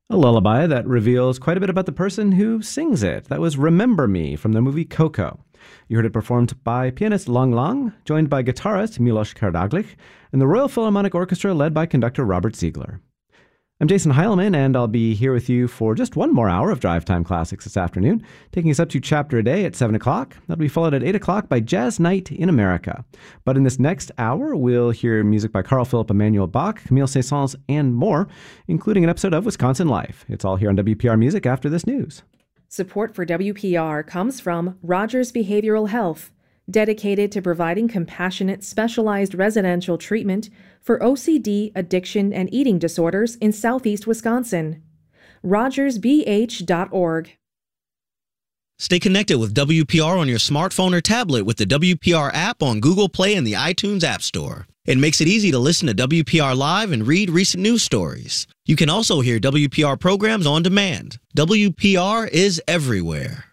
A lullaby that reveals quite a bit about the person who sings it. That was Remember Me from the movie Coco. You heard it performed by pianist Lang Lang, joined by guitarist Milos Kardaglich, and the Royal Philharmonic Orchestra led by conductor Robert Ziegler. I'm Jason Heilman, and I'll be here with you for just one more hour of Drive Time Classics this afternoon, taking us up to Chapter a Day at 7 o'clock. That'll be followed at 8 o'clock by Jazz Night in America. But in this next hour, we'll hear music by Carl Philipp Emanuel Bach, Camille Saint-Saëns, and more, including an episode of Wisconsin Life. It's all here on WPR Music after this news. Support for WPR comes from Rogers Behavioral Health, dedicated to providing compassionate, specialized residential treatment for OCD, addiction, and eating disorders in southeast Wisconsin. RogersBH.org. Stay connected with WPR on your smartphone or tablet with the WPR app on Google Play and the iTunes App Store. It makes it easy to listen to WPR Live and read recent news stories. You can also hear WPR programs on demand. WPR is everywhere.